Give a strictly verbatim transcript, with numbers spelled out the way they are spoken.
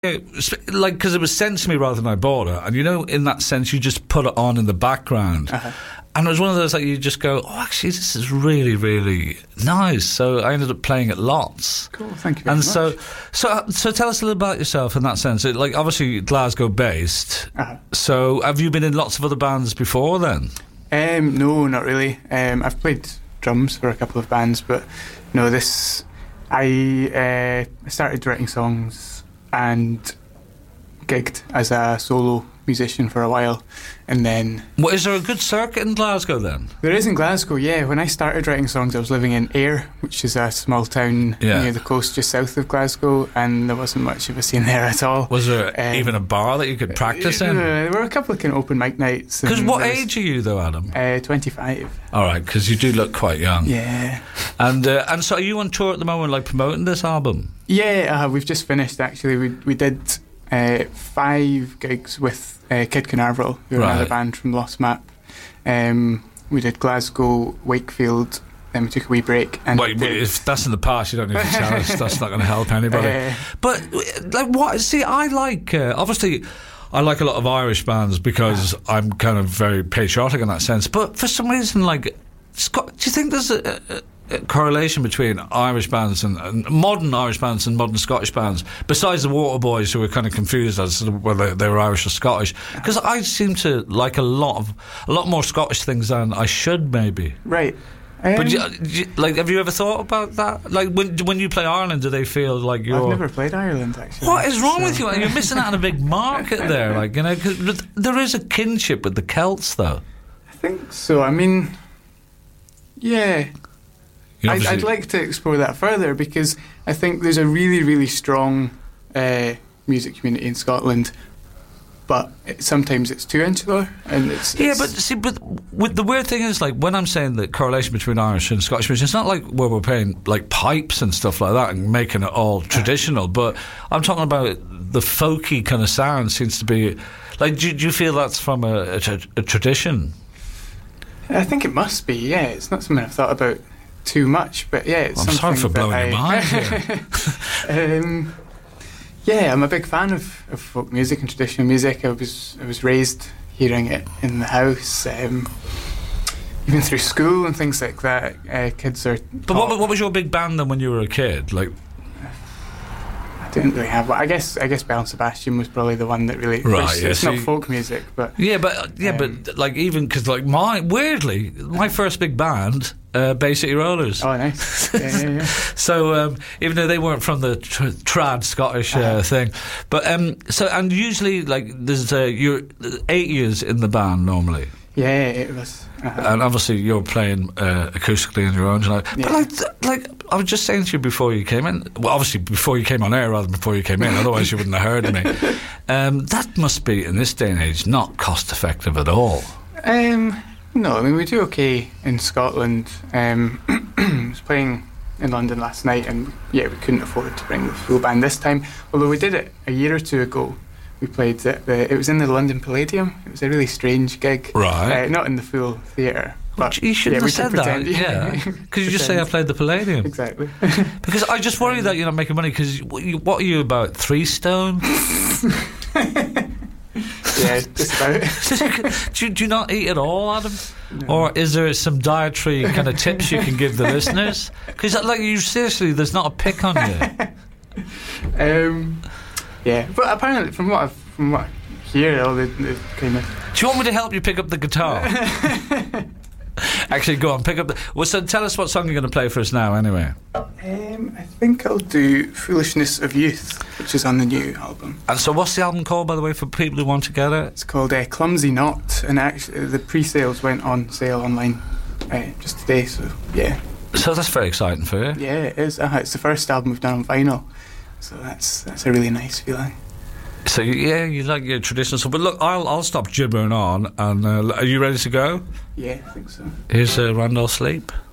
like, because it was sent to me rather than I bought it, and you know, in that sense, you just put it on in the background. Uh-huh. And it was one of those, like, you just go, oh, actually, this is really, really nice. So I ended up playing it lots. Cool, thank you very and much. so, so, so tell us a little about yourself in that sense. It, like, obviously, Glasgow-based. Uh-huh. So have you been in lots of other bands before then? Um, no, not really. Um, I've played drums for a couple of bands, but no, this... I uh, started writing songs and gigged as a solo musician for a while, and then... Well, is there a good circuit in Glasgow then? There is in Glasgow, yeah. When I started writing songs, I was living in Ayr, which is a small town yeah. near the coast just south of Glasgow, and there wasn't much of a scene there at all. Was there um, even a bar that you could practice uh, in? There were a couple of kind of open mic nights. Because what age are you though, Adam? Uh, twenty-five. All right, because you do look quite young. Yeah. And uh, and so are you on tour at the moment, like promoting this album? Yeah, uh, we've just finished actually. We we did uh, five gigs with uh, Kid Carnarvon, who are right. another band from Lost Map. Um, we did Glasgow, Wakefield, then we took a wee break. And Wait, wait, if that's in the past, you don't need to tell us. That's not going to help anybody. Uh, but like, what? See, I like uh, obviously. I like a lot of Irish bands because I'm kind of very patriotic in that sense. But for some reason, like, Scott, do you think there's a, a, a correlation between Irish bands and, and modern Irish bands and modern Scottish bands, besides the Waterboys, who were kind of confused as to whether they were Irish or Scottish? Because I seem to like a lot of a lot more Scottish things than I should, maybe. Right. Um, but you, you, like, have you ever thought about that? Like, when when you play Ireland, do they feel like you're? I've never played Ireland, actually. What is wrong so. with you? You're missing out on a big market there. Like, you know, 'cause there is a kinship with the Celts, though. I think so. I mean, yeah. I'd, I'd like to explore that further because I think there's a really, really strong uh, music community in Scotland. But it, sometimes it's too insular, and it's, it's yeah. But see, but with, the weird thing is, like, when I'm saying the correlation between Irish and Scottish music, it's not like where we're playing like pipes and stuff like that and making it all traditional. But I'm talking about the folky kind of sound seems to be like. Do, do you feel that's from a, a, a tradition? I think it must be. Yeah, it's not something I've thought about too much, but yeah, it's well, I'm sorry for blowing I, your mind here. um, Yeah, I'm a big fan of, of folk music and traditional music. I was I was raised hearing it in the house, um, even through school and things like that. Uh, kids are. But what, what was your big band then when you were a kid? Like, I didn't really have one. I guess I guess Belle and Sebastian was probably the one that really. Right, Which, yeah, it's so not folk music, but yeah, but yeah, um, but like even because like my weirdly my first big band. Uh, Bay City Rollers. Oh, nice. Yeah, yeah, yeah. So um, even though they weren't from the tr- trad Scottish uh, uh-huh. thing, but um, so and usually like there's uh, you're eight years in the band normally. Yeah, it was. Uh-huh. And obviously you're playing uh, acoustically on your own tonight. Yeah. But like, like I was just saying to you before you came in. Well, obviously before you came on air rather than before you came in. Otherwise you wouldn't have heard me. Um, that must be in this day and age not cost effective at all. Um. No, I mean, we do okay in Scotland. Um, I was playing in London last night, and yeah, we couldn't afford to bring the full band this time. Although we did it a year or two ago. We played it. The, it was in the London Palladium. It was a really strange gig. Right. Uh, not in the full theatre. But you shouldn't yeah, have said that. Yeah. Because you just say I played the Palladium. Exactly. Because I just worry that you're not making money. Because what are you about? Three stone? Yeah, just about. do, you, do you not eat at all, Adam? No. Or is there some dietary kind of tips you can give the listeners? Because, like, you seriously, there's not a pick on you. Um, yeah, but apparently, from what I've, from what I hear, all the, the kind of. Do you want me to help you pick up the guitar? Actually, go on, pick up the. Well, so tell us what song you're going to play for us now, anyway. Um, I think I'll do "Foolishness of Youth," which is on the new album. And so, what's the album called, by the way, for people who want to get it? It's called uh, "Clumsy Knot," and actually, the pre-sales went on sale online uh, just today. So, yeah. So that's very exciting for you. Yeah, it is. Uh, it's the first album we've done on vinyl, so that's that's a really nice feeling. So yeah, you like your traditional stuff. But look, I'll I'll stop gibbering on. And uh, are you ready to go? Yeah, I think so. Here's uh, Randolph Sleep.